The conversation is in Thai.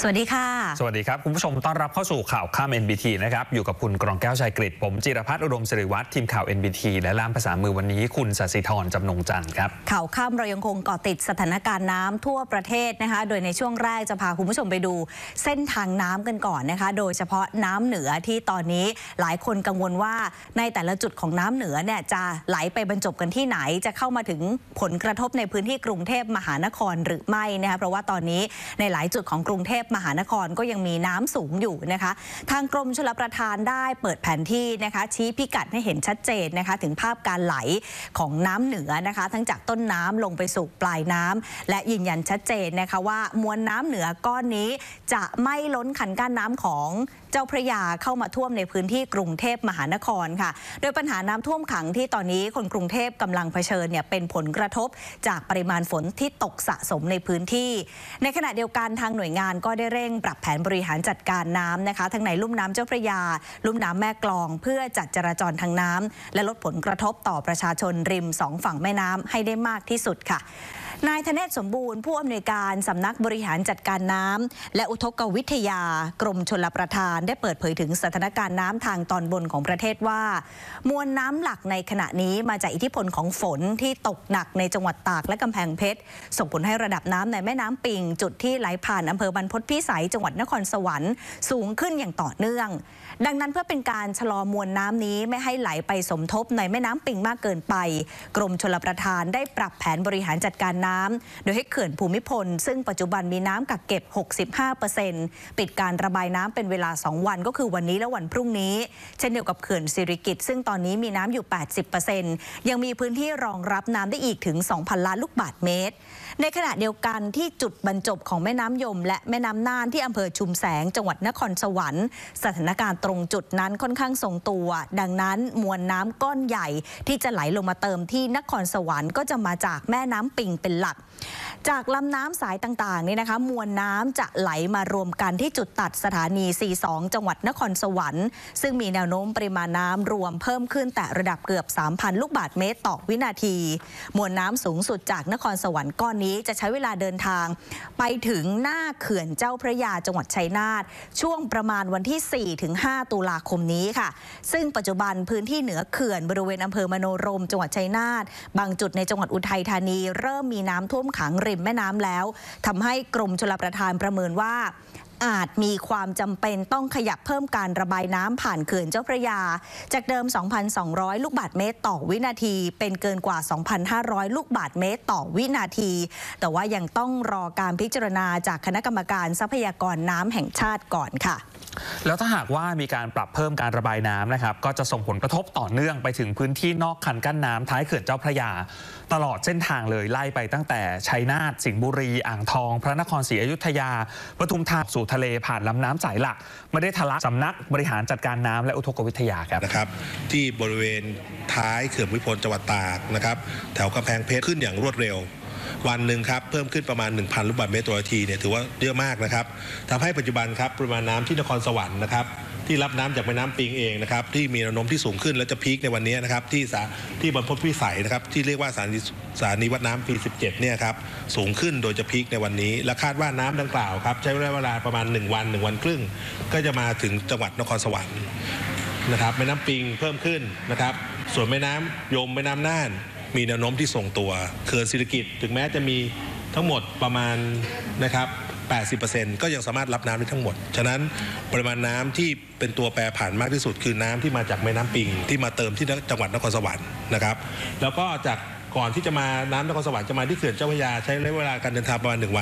สวัสดีค่ะสวัสดีครับคุณผู้ชมต้อนรับเข้าสู่ข่าวข้าม NBT นะครับอยู่กับคุณกรองแก้วชัยกฤษผมจิรพัฒน์อุดมศิริวัฒน์ทีมข่าว NBT และล่ามภาษามือวันนี้คุณศศิธรจำนงจันทร์ครับข่าวข้ามเรายังคงเกาะติดสถานการณ์น้ำทั่วประเทศนะคะโดยในช่วงแรกจะพาคุณผู้ชมไปดูเส้นทางน้ำกันก่อนนะคะโดยเฉพาะน้ำเหนือที่ตอนนี้หลายคนกังวลว่าในแต่ละจุดของน้ำเหนือเนี่ยจะไหลไปบรรจบกันที่ไหนจะเข้ามาถึงผลกระทบในพื้นที่กรุงเทพมหานครหรือไม่นะคะเพราะว่าตอนนี้ในหลายจุดของกรุงเทพมหานครก็ยังมีน้ำสูงอยู่นะคะทางกรมชลประทานได้เปิดแผนที่นะคะชี้พิกัดให้เห็นชัดเจนนะคะถึงภาพการไหลของน้ำเหนือนะคะทั้งจากต้นน้ำลงไปสู่ปลายน้ำและยืนยันชัดเจนนะคะว่ามวลน้ำเหนือก้อนนี้จะไม่ล้นคันกั้นน้ำของเจ้าพระยาเข้ามาท่วมในพื้นที่กรุงเทพมหานครค่ะโดยปัญหาน้ำท่วมขังที่ตอนนี้คนกรุงเทพกำลังเผชิญเนี่ยเป็นผลกระทบจากปริมาณฝนที่ตกสะสมในพื้นที่ในขณะเดียวกันทางหน่วยงานก็ได้เร่งปรับแผนบริหารจัดการน้ำนะคะทั้งในลุ่มน้ำเจ้าพระยาลุ่มน้ำแม่กลองเพื่อจัดจราจรทางน้ำและลดผลกระทบต่อประชาชนริมสองฝั่งแม่น้ำให้ได้มากที่สุดค่ะนายธเนศสมบูรณ์ผู้อำนวยการสำนักบริหารจัดการน้ำและอุทกวิทยากรมชลประทานได้เปิดเผยถึงสถานการณ์น้ำทางตอนบนของประเทศว่ามวลน้ำหลักในขณะนี้มาจากอิทธิพลของฝนที่ตกหนักในจังหวัดตากและกำแพงเพชรส่งผลให้ระดับน้ำในแม่น้ำปิงจุดที่ไหลผ่านอำเภอบรรพตพิสัยจังหวัดนครสวรรค์สูงขึ้นอย่างต่อเนื่องดังนั้นเพื่อเป็นการชะลอมวลน้ำนี้ไม่ให้ไหลไปสมทบในแม่น้ำปิงมากเกินไปกรมชลประทานได้ปรับแผนบริหารจัดการน้ำโดยให้เขื่อนภูมิพลซึ่งปัจจุบันมีน้ำกักเก็บ 65% ปิดการระบายน้ำเป็นเวลา2วันก็คือวันนี้และวันพรุ่งนี้เช่นเดียวกับเขื่อนสิริกิติ์ซึ่งตอนนี้มีน้ำอยู่ 80% ยังมีพื้นที่รองรับน้ำได้อีกถึง 2,000 ล้านลูกบาศก์เมตรในขณะเดียวกันที่จุดบรรจบของแม่น้ำยมและแม่น้ำน่านที่อำเภอชุมแสงจังหวัดนครสวรรค์สถานการณ์ตรงจุดนั้นค่อนข้างทรงตัวดังนั้นมวลน้ำก้อนใหญ่ที่จะไหลลงมาเติมที่นครสวรรค์ก็จะมาจากแม่น้ำปิงเป็นหลักจากลำน้ำสายต่างๆนี่นะคะมวลน้ำจะไหลมารวมกันที่จุดตัดสถานี 42 จังหวัดนครสวรรค์ซึ่งมีแนวโน้มปริมาณน้ำรวมเพิ่มขึ้นแต่ระดับเกือบ 3,000 ลูกบาศก์เมตรต่อวินาทีมวลน้ำสูงสุดจากนครสวรรค์ก้อนนี้จะใช้เวลาเดินทางไปถึงหน้าเขื่อนเจ้าพระยาจังหวัดชัยนาทช่วงประมาณวันที่ 4-5 ตุลาคมนี้ค่ะซึ่งปัจจุบันพื้นที่เหนือเขื่อนบริเวณอำเภอมโนรมจังหวัดชัยนาทบางจุดในจังหวัดอุทัยธานีเริ่มมีน้ำท่วมขังริมแม่น้ำแล้วทำให้กรมชลประทานประเมินว่าอาจมีความจำเป็นต้องขยับเพิ่มการระบายน้ำผ่านเขื่อนเจ้าพระยาจากเดิม 2,200 ลูกบาศก์เมตรต่อวินาทีเป็นเกินกว่า 2,500 ลูกบาศก์เมตรต่อวินาทีแต่ว่ายังต้องรอการพิจารณาจากคณะกรรมการทรัพยากรน้ำแห่งชาติก่อนค่ะแล้วถ้าหากว่ามีการปรับเพิ่มการระบายน้ำนะครับก็จะส่งผลกระทบต่อเนื่องไปถึงพื้นที่นอกคันกั้นน้ำท้ายเขื่อนเจ้าพระยาตลอดเส้นทางเลยไล่ไปตั้งแต่ชัยนาทสิงห์บุรีอ่างทองพระนครศรีอยุธยาปทุมธานีสู่ทะเลผ่านลำน้ำสายหลักไม่ได้ทะลักสำนักบริหารจัดการน้ำและอุทกวิทยาครับนะครับที่บริเวณท้ายเขื่อนภูมิพลจังหวัดตากนะครับแถวกำแพงเพชรขึ้นอย่างรวดเร็ววันหนึ่งครับเพิ่มขึ้นประมาณ 1,000 ลูกบาศก์เมตรต่อนาทีเนี่ยถือว่าเยอะมากนะครับทำให้ปัจจุบันครับปริมาณน้ำที่นครสวรรค์นะครับที่รับน้ำจากแม่น้ำปิงเองนะครับที่มีแนวโน้มที่สูงขึ้นและจะพีคในวันนี้นะครับที่บรรพตพิสัยนะครับที่เรียกว่าสถานีวัดน้ำปี 17เนี่ยครับสูงขึ้นโดยจะพีคในวันนี้และคาดว่าน้ำดังกล่าวครับใช้เวลาประมาณ1 วันครึ่งก็จะมาถึงจังหวัดนครสวรรค์นะครับแม่น้ำปิงเพิ่มขึ้นนะครับส่วนแม่น้ำยมแม่น้ำน่านมีแนวโน้มที่ทรงตัวเขื่อนสิริกิติ์ถึงแม้จะมีทั้งหมดประมาณนะครับ 80% ก็ยังสามารถรับน้ำได้ทั้งหมดฉะนั้นปริมาณน้ำที่เป็นตัวแปรผันมากที่สุดคือน้ำที่มาจากแม่น้ำปิงที่มาเติมที่จังหวัดนครสวรรค์นะครับแล้วก็จากก่อนที่จะมาน้ำนครสวรรค์จะมาที่เขื่อนเจ้าพระยาใช้ระยะเวลาการเดินทางประมาณ1 วัน